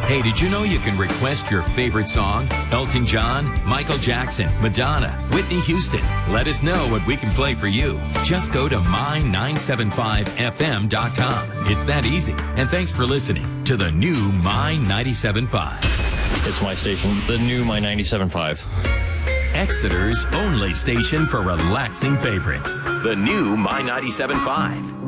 Hey, did you know you can request your favorite song? Elton John, Michael Jackson, Madonna, Whitney Houston. Let us know what we can play for you. Just go to my975fm.com. It's that easy. And thanks for listening to the new My 97.5. It's my station, the new My 97.5. Exeter's only station for relaxing favorites. The new My 97.5.